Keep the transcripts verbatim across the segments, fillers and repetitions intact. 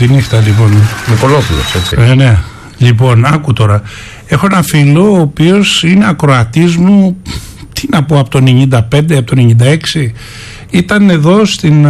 τη νύχτα λοιπόν. Νικολόπουλος, έτσι. Ε, ναι. Λοιπόν, άκου τώρα. Έχω ένα φίλο ο οποίος είναι ακροατής μου, τι να πω, από το ενενήντα πέντε, από το ενενήντα έξι. Ήταν εδώ στην,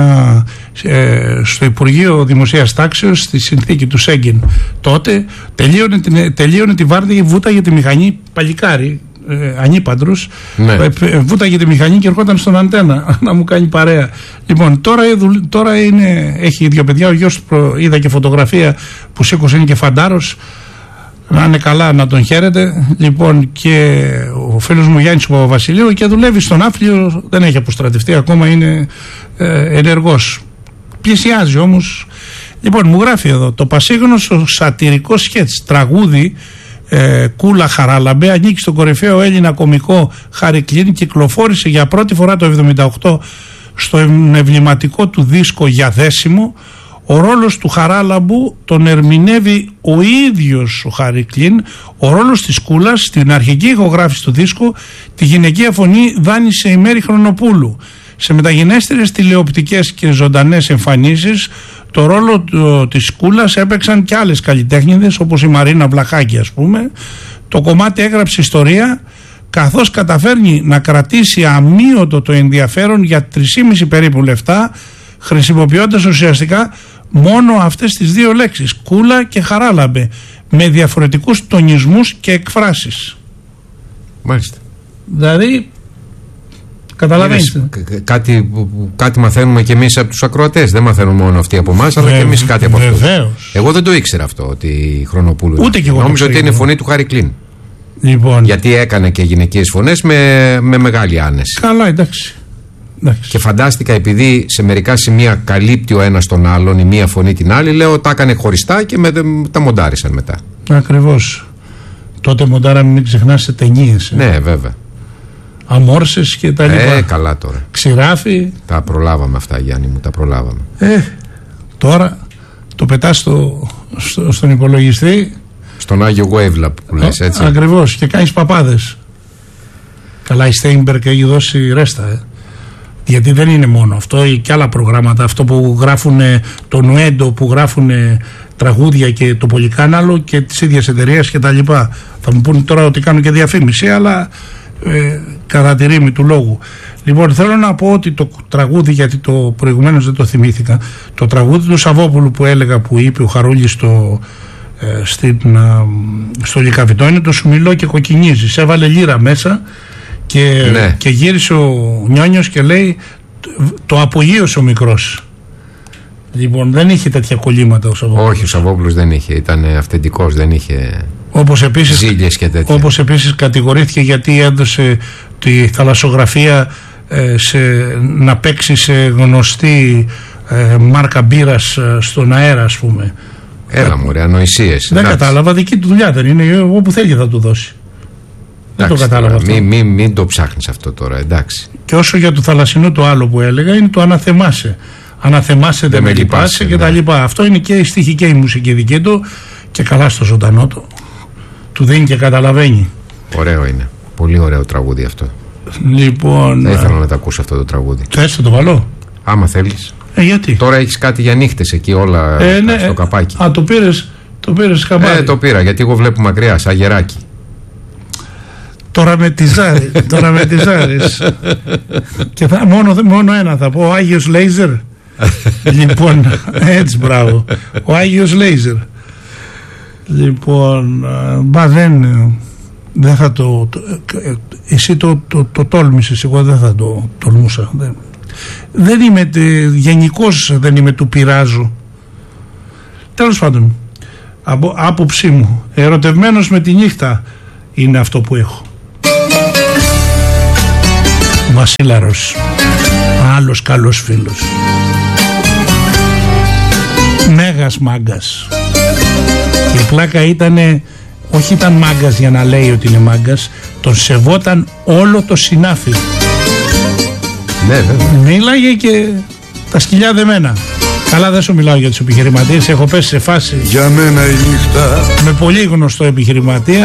ε, στο Υπουργείο Δημοσίας Τάξεως, στη συνθήκη του Σέγγεν. Τότε τελείωνε, την, τελείωνε τη βάρδια και βούταγε τη μηχανή, παλικάρι, ε, ανήπαντρος, ναι. ε, βούταγε τη μηχανή και ερχόταν στον αντένα να μου κάνει παρέα. Λοιπόν, τώρα, τώρα είναι, έχει δύο παιδιά, ο γιος του, είδα και φωτογραφία που σήκωσε, είναι και φαντάρος. Να είναι καλά, να τον χαίρετε. Λοιπόν, και ο φίλος μου Γιάννης ο Παπαβασιλείου και δουλεύει στον Άφλιο, δεν έχει αποστρατευτεί ακόμα, είναι ε, ενεργός. Πλησιάζει όμως. Λοιπόν, μου γράφει εδώ, το πασίγνωστο σατυρικό σκέτς τραγούδι ε, Κούλα Χαράλαμπε ανήκει στον κορυφαίο Έλληνα κωμικό Χάρη Κλίν, κυκλοφόρησε για πρώτη φορά το εβδομήντα οκτώ στο εμβληματικό του δίσκο Για Δέσιμο. Ο ρόλος του Χαράλαμπου τον ερμηνεύει ο ίδιος ο Χάρη Κλίν. Ο ρόλος της Κούλας στην αρχική ηχογράφηση του δίσκου τη γυναικεία φωνή δάνεισε η Μέρη Χρονοπούλου. Σε μεταγενέστερες τηλεοπτικές και ζωντανές εμφανίσεις το ρόλο του, της Κούλας έπαιξαν και άλλες καλλιτέχνηδες όπως η Μαρίνα Βλαχάκη, ας πούμε. Το κομμάτι έγραψε ιστορία καθώς καταφέρνει να κρατήσει αμύωτο το ενδιαφέρον για τρεις και μισό περίπου λεπτά, χρησιμοποιώντας ουσιαστικά μόνο αυτές τις δύο λέξεις, Κούλα και Χαράλαμπε, με διαφορετικούς τονισμούς και εκφράσεις. Μάλιστα. Δηλαδή, καταλαβαίνετε. Κάτι, κάτι μαθαίνουμε και εμείς από τους ακροατές. Δεν μαθαίνουμε μόνο αυτοί από εμάς, αλλά και εμείς κάτι από αυτούς. Εγώ δεν το ήξερα αυτό, ότι η Χρονοπούλου. Ούτε και εγώ. Νόμιζα ότι είναι η φωνή του Χάρη Κλίν. Λοιπόν. Γιατί έκανε και γυναικείες φωνές με, με μεγάλη άνεση. Καλά, εντάξει. εντάξει. Και φαντάστηκα, επειδή σε μερικά σημεία καλύπτει ο ένας τον άλλον, η μία φωνή την άλλη, λέω τα έκανε χωριστά και με, τα μοντάρισαν μετά. Ακριβώς. Τότε μοντάραμε, μην ξεχνάς, σε ταινίες. Ε. Ναι, βέβαια. Αμόρσες και τα λοιπά. Ε, καλά τώρα. Ξηράφι. Τα προλάβαμε αυτά, Γιάννη μου, τα προλάβαμε. Ε, τώρα το πετάς στο, στο, στον υπολογιστή. Στον Άγιο Wavelab που λες, έτσι. Ακριβώς, και κάνεις παπάδες. Καλά, η Στέινμπεργκ έχει δώσει ρέστα, ε. Γιατί δεν είναι μόνο αυτό, και άλλα προγράμματα. Αυτό που γράφουν το Νουέντο, που γράφουν τραγούδια και το Πολυκάναλο και της ίδιας εταιρείας και τα λοιπά. Θα μου πούνε τώρα ότι κάνουν και διαφήμιση, αλλά ε, κατά τη ρήμη του λόγου. Λοιπόν, θέλω να πω ότι το τραγούδι, γιατί το προηγουμένως δεν το θυμήθηκα, το τραγούδι του Σαββόπουλου που έλεγα, που είπε ο Χαρούλης στο, ε, στην, α, στο Λυκαβητό, είναι το «Σου μιλώ και κοκκινίζεις». Έβαλε λύρα μέσα και, ναι. και γύρισε ο Νιόνιος και λέει το απογείωσε ο μικρός. Λοιπόν, δεν είχε τέτοια κολλήματα ο Σαββόπουλος. Όχι, ο Σαββόπουλος δεν είχε, ήταν αυθεντικός, δεν είχε όπως επίσης, ζήλιες και τέτοια. Όπως επίσης κατηγορήθηκε γιατί έδωσε τη θαλασσογραφία ε, σε, να παίξει σε γνωστή ε, μάρκα μπύρας ε, στον αέρα, ας πούμε. Έλα μου ρε, ανοησίες. Δεν εντάξει. Κατάλαβα, δική του δουλειά δεν είναι, όπου θέλει θα του δώσει. Δεν το κατάλαβα αυτό. Μην μη, μη το ψάχνεις αυτό τώρα, εντάξει. Και όσο για το θαλασσινό το άλλο που έλεγα, είναι το αναθεμάσαι. Αναθεμάσαι, δεν με λυπάσαι και ναι. τα λοιπά. Αυτό είναι και η στίχη και η μουσική δική του, και καλά στο ζωντανό του. Του δίνει και καταλαβαίνει. Ωραίο είναι. Πολύ ωραίο τραγούδι αυτό. Λοιπόν. Δεν ήθελα να τα ακούσω αυτό το τραγούδι. Θες να το βάλω? Άμα θέλεις. Ε, γιατί? Τώρα έχεις κάτι για νύχτες εκεί όλα ε, ναι, στο καπάκι. Α, το πήρες, το πήρες χαμπάρι. Ε, το πήρα, γιατί εγώ βλέπω μακριά, σαν γεράκι. Τώρα με τη Ζάρη, τώρα με τη Ζάρης. Και θα, μόνο, μόνο ένα θα πω, ο Άγιος Λέιζερ. Λοιπόν, έτσι, μπράβο. Ο Άγιος Λέιζερ. Λοιπόν, μπα δεν, δεν θα το, το εσύ το, το, το τόλμησες, εγώ δεν θα το τολμούσα. Δεν, δεν είμαι, γενικώς δεν είμαι του πειράζου. Τέλος πάντων, από άποψή μου, ερωτευμένος με τη νύχτα είναι αυτό που έχω. Βασίλαρος, άλλος καλός φίλος, μέγας μάγκας. Η πλάκα ήτανε, όχι ήταν μάγκας για να λέει ότι είναι μάγκας, τον σεβόταν όλο το συνάφι. Ναι, βέβαια. Μίλαγε και τα σκυλιά δεμένα. Καλά, δεν σου μιλάω για τους επιχειρηματίες, έχω πέσει σε φάση για μένα η νύχτα με πολύ γνωστό επιχειρηματία.